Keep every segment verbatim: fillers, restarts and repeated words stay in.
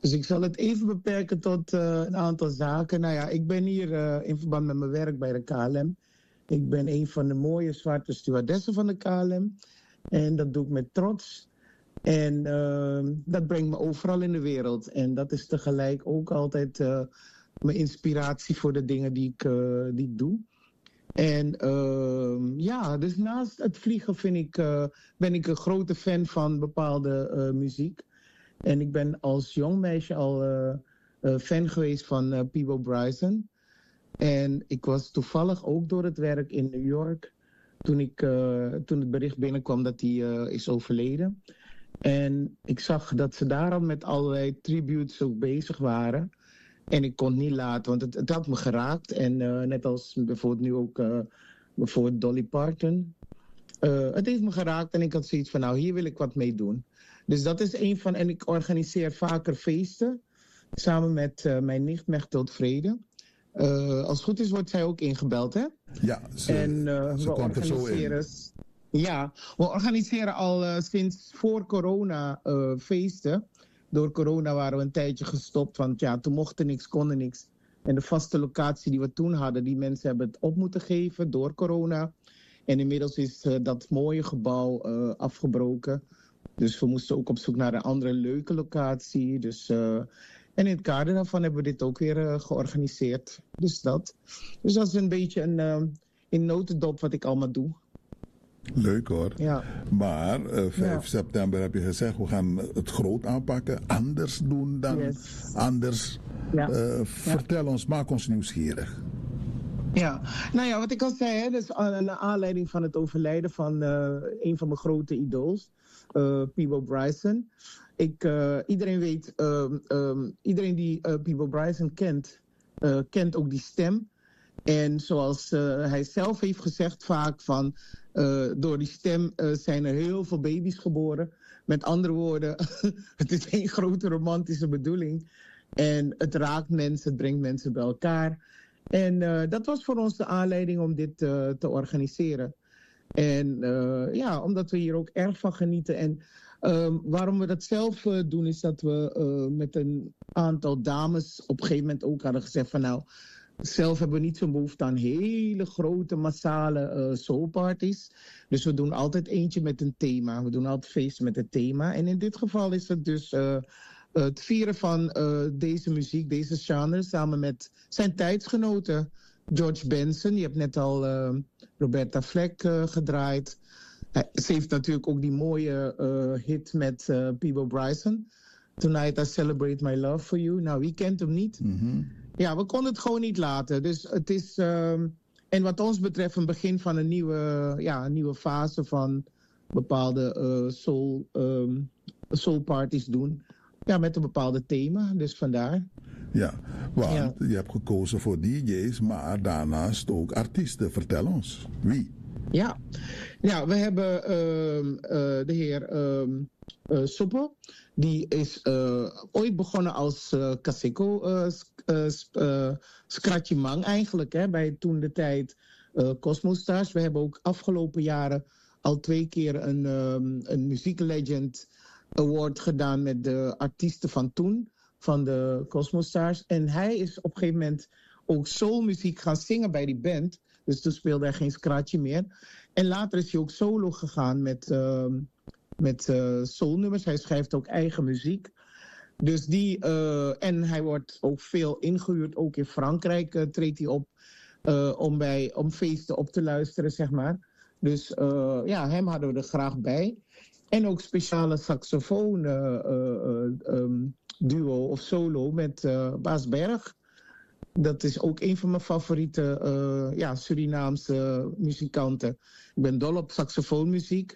Dus ik zal het even beperken tot uh, een aantal zaken. Nou ja, ik ben hier uh, in verband met mijn werk bij de K L M. Ik ben een van de mooie zwarte stewardessen van de K L M. En dat doe ik met trots. En uh, dat brengt me overal in de wereld. En dat is tegelijk ook altijd uh, mijn inspiratie voor de dingen die ik, uh, die ik doe. En uh, ja, dus naast het vliegen vind ik, uh, ben ik een grote fan van bepaalde uh, muziek. En ik ben als jong meisje al uh, uh, fan geweest van uh, Peabo Bryson. En ik was toevallig ook door het werk in New York toen, ik, uh, toen het bericht binnenkwam dat hij uh, is overleden. En ik zag dat ze daar al met allerlei tributes ook bezig waren. En ik kon het niet laten, want het, het had me geraakt. En uh, net als bijvoorbeeld nu ook uh, bijvoorbeeld Dolly Parton. Uh, het heeft me geraakt en ik had zoiets van, nou, hier wil ik wat mee doen. Dus dat is een van, en ik organiseer vaker feesten. Samen met uh, mijn nicht Mechthild Vrede. Uh, als het goed is, wordt zij ook ingebeld, hè? Ja, ze, en, uh, ze we komt er zo in. Ja, we organiseren al uh, sinds voor corona uh, feesten. Door corona waren we een tijdje gestopt, want ja, toen mochten niks, konden niks. En de vaste locatie die we toen hadden, die mensen hebben het op moeten geven door corona. En inmiddels is uh, dat mooie gebouw uh, afgebroken. Dus we moesten ook op zoek naar een andere leuke locatie. Dus, uh, en in het kader daarvan hebben we dit ook weer uh, georganiseerd. Dus dat. Dus dat is een beetje een uh, in notendop wat ik allemaal doe. Leuk hoor. Ja. Maar uh, vijf ja. september heb je gezegd, we gaan het groot aanpakken. Anders doen dan yes. anders. Ja. Uh, vertel ja. ons, maak ons nieuwsgierig. Ja, nou ja, wat ik al zei, hè, dus naar aanleiding van het overlijden van uh, een van mijn grote idols, uh, Peabo Bryson. Ik, uh, iedereen weet, uh, um, iedereen die uh, Peabo Bryson kent, uh, kent ook die stem. En zoals uh, hij zelf heeft gezegd vaak van, uh, door die stem uh, zijn er heel veel baby's geboren. Met andere woorden, het is een grote romantische bedoeling. En het raakt mensen, het brengt mensen bij elkaar. En uh, dat was voor ons de aanleiding om dit uh, te organiseren. En uh, ja, omdat we hier ook erg van genieten. En uh, waarom we dat zelf uh, doen, is dat we uh, met een aantal dames op een gegeven moment ook hadden gezegd van nou, zelf hebben we niet zo'n behoefte aan hele grote, massale uh, soulparties. Dus we doen altijd eentje met een thema. We doen altijd feesten met een thema. En in dit geval is het dus uh, het vieren van uh, deze muziek, deze genre, samen met zijn tijdsgenoten. George Benson, je hebt net al uh, Roberta Fleck uh, gedraaid. Uh, ze heeft natuurlijk ook die mooie uh, hit met uh, Peabo Bryson. Tonight I Celebrate My Love For You. Nou, wie kent hem niet? Mm-hmm. Ja, we konden het gewoon niet laten. Dus het is, uh, en wat ons betreft, een begin van een nieuwe, ja, een nieuwe fase van bepaalde uh, soul, um, soul parties doen. Ja, met een bepaalde thema, dus vandaar. Ja, want ja. je hebt gekozen voor D J's, maar daarnaast ook artiesten. Vertel ons, wie? Ja, ja we hebben uh, uh, de heer uh, uh, Soppe. Die is uh, ooit begonnen als uh, Kaseko uh, uh, uh, Scratchy Mang eigenlijk. Hè, bij toen de tijd uh, Cosmo Stars. We hebben ook afgelopen jaren al twee keer een, um, een muzieklegend award gedaan met de artiesten van toen. Van de Cosmo Stars. En hij is op een gegeven moment ook soulmuziek gaan zingen bij die band. Dus toen speelde hij geen scratchy meer. En later is hij ook solo gegaan met, uh, met uh, soulnummers. Hij schrijft ook eigen muziek. Dus die, uh, en hij wordt ook veel ingehuurd. Ook in Frankrijk uh, treedt hij op uh, om, bij, om feesten op te luisteren, zeg maar. Dus uh, ja, hem hadden we er graag bij. En ook speciale saxofoon uh, uh, um, duo of solo met uh, Baas Berg. Dat is ook een van mijn favoriete uh, ja, Surinaamse muzikanten. Ik ben dol op saxofoonmuziek.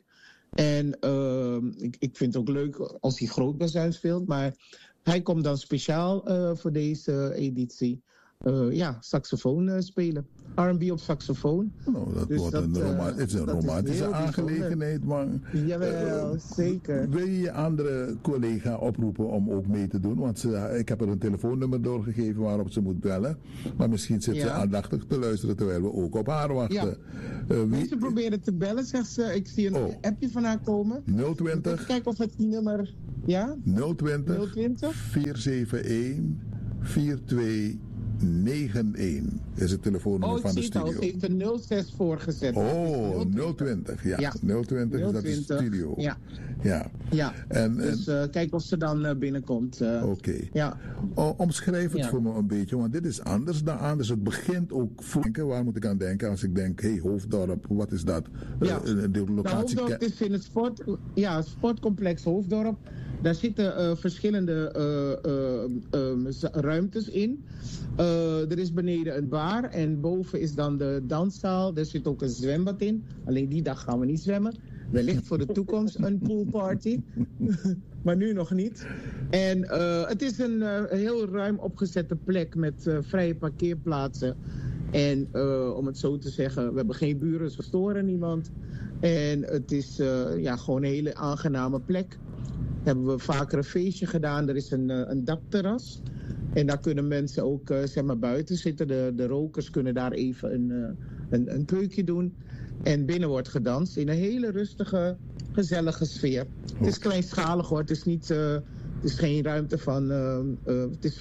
En uh, ik, ik vind het ook leuk als hij grootbazuin speelt. Maar hij komt dan speciaal uh, voor deze editie uh, ja, saxofoon uh, spelen. R en B op saxofoon. Nou, dat Dus wordt dat, een, roma- uh, het is een dat is romantische heel aangelegenheid, man. Jawel, Uh, zeker. Wil je je andere collega oproepen om ook mee te doen? Want ze, ik heb er een telefoonnummer doorgegeven waarop ze moet bellen. Maar misschien zit ze Ja. aandachtig te luisteren terwijl we ook op haar wachten. Ja. Uh, wie- Mensen proberen te bellen, zegt ze. Ik zie een Oh. appje van haar komen. nul Even twintig kijken of het die nummer... Ja? nul twintig nul twintig vier zeven een vier twee negen een is het telefoonnummer Oh, ik van de zie het al. studio. Ze heeft een nul zes voorgezet. Oh, nul twintig, ja. Ja. nul twintig is dat de nul twintig, studio. Ja, Ja. ja. En, en Dus uh, kijk of ze dan uh, binnenkomt. Uh, oké. Ja. O- omschrijf het Ja. voor me een beetje, want dit is anders dan anders. Het begint ook voelen. Waar moet ik aan denken als ik denk, hé, hey, Hoofddorp, wat is dat? Ja. Uh, de Nou, locatie. Hoofddorp is in het sport, ja, sportcomplex Hoofddorp. Daar zitten uh, verschillende uh, uh, uh, ruimtes in. Uh, er is beneden een bar en boven is dan de danszaal. Er zit ook een zwembad in. Alleen die dag gaan we niet zwemmen. Wellicht voor de toekomst een poolparty. Maar nu nog niet. En uh, het is een uh, heel ruim opgezette plek met uh, vrije parkeerplaatsen. En uh, om het zo te zeggen, we hebben geen buren, dus we storen niemand. En het is uh, ja, gewoon een hele aangename plek. Hebben we vaker een feestje gedaan. Er is een, uh, een dakterras. En daar kunnen mensen ook uh, zeg maar buiten zitten. De, de rokers kunnen daar even een, uh, een, een peukje doen. En binnen wordt gedanst in een hele rustige, gezellige sfeer. Het is kleinschalig hoor. Het is, niet, uh, het is geen ruimte van... Uh, uh, het is